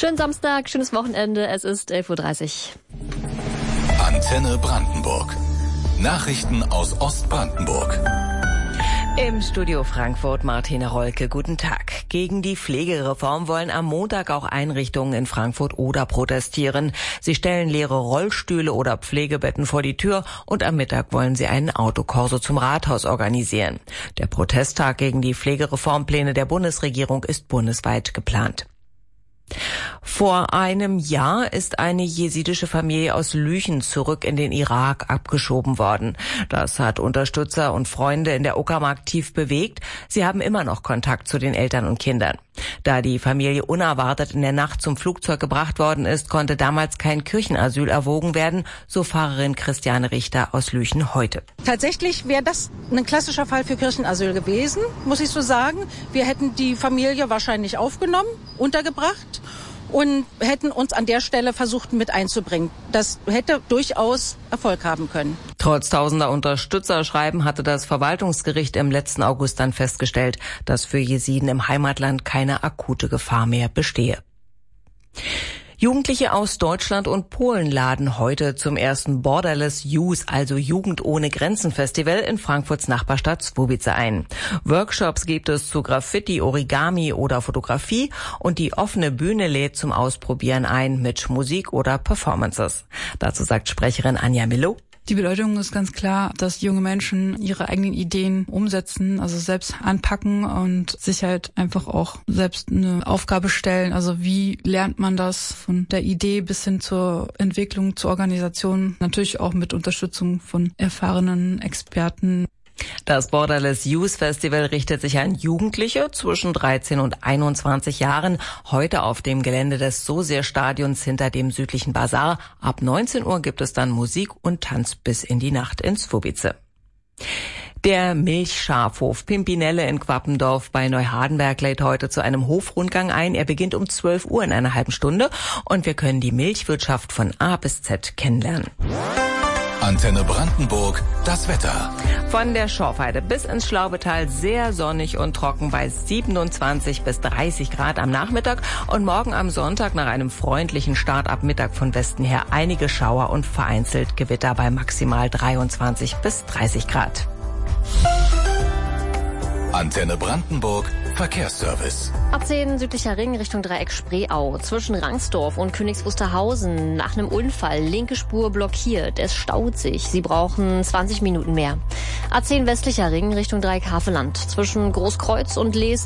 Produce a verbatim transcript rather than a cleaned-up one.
Schönen Samstag, schönes Wochenende. Es ist elf Uhr dreißig. Antenne Brandenburg. Nachrichten aus Ostbrandenburg. Im Studio Frankfurt Martina Rolke, guten Tag. Gegen die Pflegereform wollen am Montag auch Einrichtungen in Frankfurt-Oder protestieren. Sie stellen leere Rollstühle oder Pflegebetten vor die Tür und am Mittag wollen sie einen Autokorso zum Rathaus organisieren. Der Protesttag gegen die Pflegereformpläne der Bundesregierung ist bundesweit geplant. Vor einem Jahr ist eine jesidische Familie aus Lüchen zurück in den Irak abgeschoben worden. Das hat Unterstützer und Freunde in der Uckermark tief bewegt. Sie haben immer noch Kontakt zu den Eltern und Kindern. Da die Familie unerwartet in der Nacht zum Flugzeug gebracht worden ist, konnte damals kein Kirchenasyl erwogen werden, so Pfarrerin Christiane Richter aus Lüchen heute. Tatsächlich wäre das ein klassischer Fall für Kirchenasyl gewesen, muss ich so sagen. Wir hätten die Familie wahrscheinlich aufgenommen, untergebracht und hätten uns an der Stelle versucht mit einzubringen. Das hätte durchaus Erfolg haben können. Trotz tausender Unterstützerschreiben hatte das Verwaltungsgericht im letzten August dann festgestellt, dass für Jesiden im Heimatland keine akute Gefahr mehr bestehe. Jugendliche aus Deutschland und Polen laden heute zum ersten Borderless Youth, also Jugend ohne Grenzen Festival in Frankfurts Nachbarstadt Swobice ein. Workshops gibt es zu Graffiti, Origami oder Fotografie und die offene Bühne lädt zum Ausprobieren ein mit Musik oder Performances. Dazu sagt Sprecherin Anja Milo. Die Bedeutung ist ganz klar, dass junge Menschen ihre eigenen Ideen umsetzen, also selbst anpacken und sich halt einfach auch selbst eine Aufgabe stellen. Also wie lernt man das von der Idee bis hin zur Entwicklung, zur Organisation, natürlich auch mit Unterstützung von erfahrenen Experten. Das Borderless Youth Festival richtet sich an Jugendliche zwischen dreizehn und einundzwanzig Jahren. Heute auf dem Gelände des Sosir-Stadions hinter dem südlichen Basar. Ab neunzehn Uhr gibt es dann Musik und Tanz bis in die Nacht in Swobice. Der Milchschafhof Pimpinelle in Quappendorf bei Neuhardenberg lädt heute zu einem Hofrundgang ein. Er beginnt um zwölf Uhr in einer halben Stunde und wir können die Milchwirtschaft von A bis Z kennenlernen. Antenne Brandenburg, das Wetter. Von der Schorfheide bis ins Schlaubetal sehr sonnig und trocken bei siebenundzwanzig bis dreißig Grad am Nachmittag und morgen am Sonntag nach einem freundlichen Start ab Mittag von Westen her einige Schauer und vereinzelt Gewitter bei maximal dreiundzwanzig bis dreißig Grad. Antenne Brandenburg, Verkehrsservice. A zehn südlicher Ring Richtung Dreieck Spreeau. Zwischen Rangsdorf und Königs Wusterhausen nach einem Unfall. Linke Spur blockiert. Es staut sich. Sie brauchen zwanzig Minuten mehr. A zehn westlicher Ring Richtung Dreieck Havelland. Zwischen Großkreuz und Lees